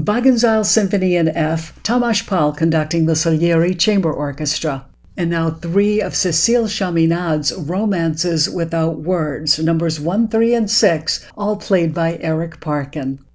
Wagenseil Symphony in F, Tomasz Pal conducting the Salieri Chamber Orchestra. And now three of Cécile Chaminade's romances without words, numbers 1, 3, and 6, all played by Eric Parkin.